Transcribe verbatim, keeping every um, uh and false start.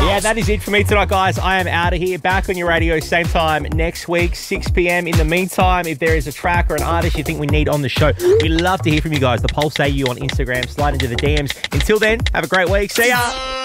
Yeah, that is it for me tonight, guys. I am out of here. Back on your radio, same time next week, six p.m. In the meantime, if there is a track or an artist you think we need on the show, we love to hear from you guys. The Pulse A U on Instagram. Slide into the D Ms. Until then, have a great week. See ya.